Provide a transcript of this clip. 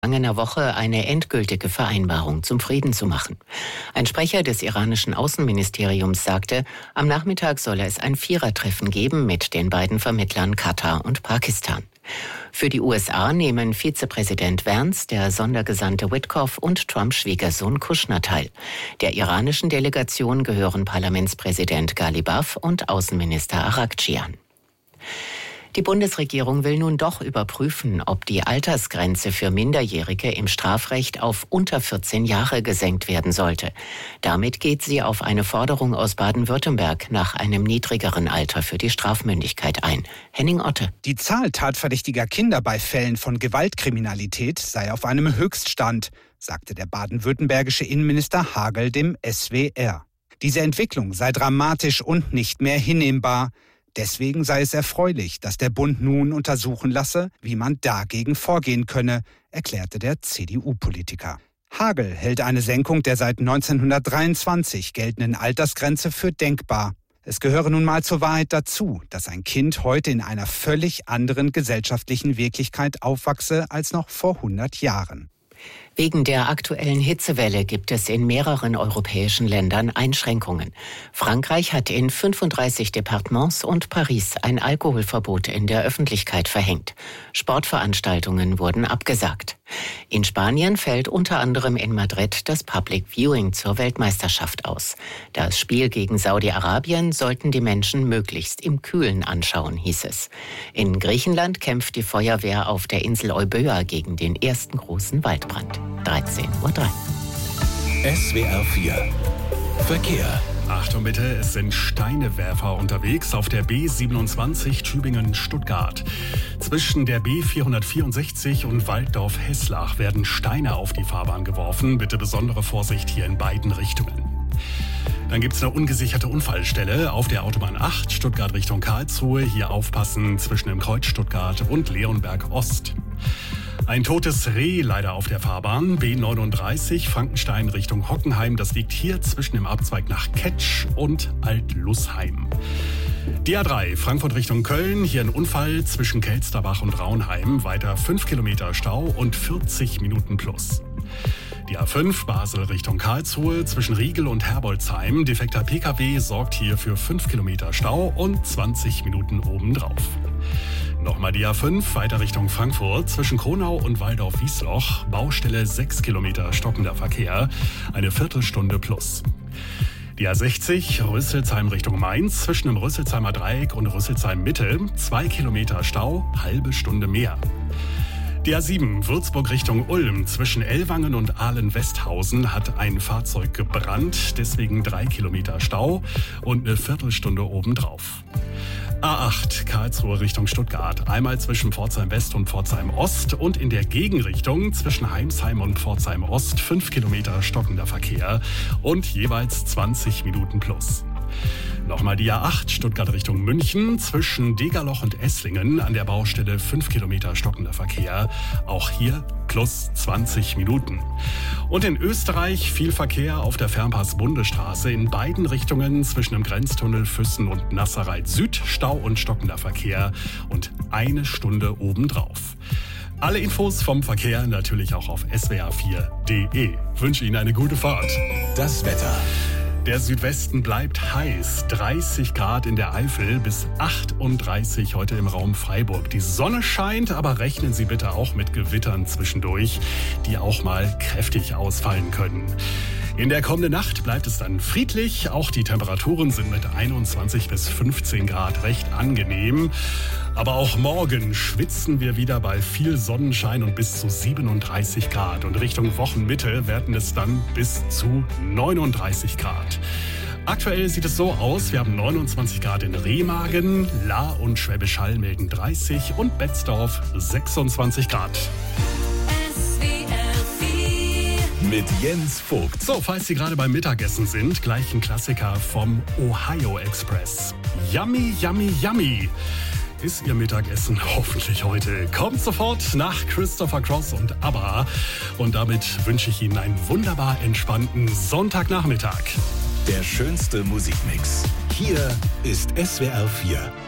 vergangener Woche eine endgültige Vereinbarung zum Frieden zu machen. Ein Sprecher des iranischen Außenministeriums sagte, am Nachmittag solle es ein Vierertreffen geben mit den beiden Vermittlern Katar und Pakistan. Für die USA nehmen Vizepräsident Vance, der Sondergesandte Witkoff und Trumps Schwiegersohn Kushner teil. Der iranischen Delegation gehören Parlamentspräsident Ghalibaf und Außenminister Araghchi an. Die Bundesregierung will nun doch überprüfen, ob die Altersgrenze für Minderjährige im Strafrecht auf unter 14 Jahre gesenkt werden sollte. Damit geht sie auf eine Forderung aus Baden-Württemberg nach einem niedrigeren Alter für die Strafmündigkeit ein. Henning Otte. Die Zahl tatverdächtiger Kinder bei Fällen von Gewaltkriminalität sei auf einem Höchststand, sagte der baden-württembergische Innenminister Hagel dem SWR. Diese Entwicklung sei dramatisch und nicht mehr hinnehmbar. Deswegen sei es erfreulich, dass der Bund nun untersuchen lasse, wie man dagegen vorgehen könne, erklärte der CDU-Politiker. Hagel hält eine Senkung der seit 1923 geltenden Altersgrenze für denkbar. Es gehöre nun mal zur Wahrheit dazu, dass ein Kind heute in einer völlig anderen gesellschaftlichen Wirklichkeit aufwachse als noch vor 100 Jahren. Wegen der aktuellen Hitzewelle gibt es in mehreren europäischen Ländern Einschränkungen. Frankreich hat in 35 Departements und Paris ein Alkoholverbot in der Öffentlichkeit verhängt. Sportveranstaltungen wurden abgesagt. In Spanien fällt unter anderem in Madrid das Public Viewing zur Weltmeisterschaft aus. Das Spiel gegen Saudi-Arabien sollten die Menschen möglichst im Kühlen anschauen, hieß es. In Griechenland kämpft die Feuerwehr auf der Insel Euböa gegen den ersten großen Waldbrand. 13:03 Uhr. SWR 4 Verkehr. Achtung bitte, es sind Steinewerfer unterwegs auf der B27 Tübingen-Stuttgart. Zwischen der B464 und Walddorf-Hesslach werden Steine auf die Fahrbahn geworfen. Bitte besondere Vorsicht hier in beiden Richtungen. Dann gibt es eine ungesicherte Unfallstelle auf der Autobahn 8, Stuttgart Richtung Karlsruhe. Hier aufpassen zwischen dem Kreuz Stuttgart und Leonberg Ost. Ein totes Reh leider auf der Fahrbahn, B39, Frankenstein Richtung Hockenheim. Das liegt hier zwischen dem Abzweig nach Ketsch und Alt-Lußheim. Die A3, Frankfurt Richtung Köln, hier ein Unfall zwischen Kelsterbach und Raunheim. Weiter 5 Kilometer Stau und 40 Minuten plus. Die A5, Basel Richtung Karlsruhe, zwischen Riegel und Herbolzheim. Defekter Pkw sorgt hier für 5 Kilometer Stau und 20 Minuten obendrauf. Nochmal die A5, weiter Richtung Frankfurt, zwischen Kronau und Waldorf-Wiesloch. Baustelle 6 Kilometer stockender Verkehr, eine Viertelstunde plus. Die A60, Rüsselsheim Richtung Mainz, zwischen dem Rüsselsheimer Dreieck und Rüsselsheim Mitte. 2 Kilometer Stau, halbe Stunde mehr. Die A7, Würzburg Richtung Ulm, zwischen Ellwangen und Ahlen-Westhausen hat ein Fahrzeug gebrannt, deswegen 3 Kilometer Stau und eine Viertelstunde obendrauf. A8, Karlsruhe Richtung Stuttgart, einmal zwischen Pforzheim West und Pforzheim Ost und in der Gegenrichtung zwischen Heimsheim und Pforzheim Ost 5 Kilometer stockender Verkehr und jeweils 20 Minuten plus. Nochmal die A8, Stuttgart Richtung München, zwischen Degerloch und Esslingen an der Baustelle 5 Kilometer stockender Verkehr, auch hier plus 20 Minuten. Und in Österreich viel Verkehr auf der Fernpass-Bundesstraße in beiden Richtungen zwischen dem Grenztunnel Füssen und Nasserreit Süd, Stau und stockender Verkehr und eine Stunde obendrauf. Alle Infos vom Verkehr natürlich auch auf swr4.de. Wünsche Ihnen eine gute Fahrt. Das Wetter. Der Südwesten bleibt heiß. 30 Grad in der Eifel bis 38 heute im Raum Freiburg. Die Sonne scheint, aber rechnen Sie bitte auch mit Gewittern zwischendurch, die auch mal kräftig ausfallen können. In der kommenden Nacht bleibt es dann friedlich. Auch die Temperaturen sind mit 21 bis 15 Grad recht angenehm. Aber auch morgen schwitzen wir wieder bei viel Sonnenschein und bis zu 37 Grad. Und Richtung Wochenmitte werden es dann bis zu 39 Grad. Aktuell sieht es so aus, wir haben 29 Grad in Remagen, Lahr und Schwäbisch Hall melden 30 und Betzdorf 26 Grad. Mit Jens Vogt. So, falls Sie gerade beim Mittagessen sind, gleich ein Klassiker vom Ohio Express. Yummy, yummy, yummy ist Ihr Mittagessen hoffentlich heute. Kommt sofort nach Christopher Cross und ABBA. Und damit wünsche ich Ihnen einen wunderbar entspannten Sonntagnachmittag. Der schönste Musikmix. Hier ist SWR 4.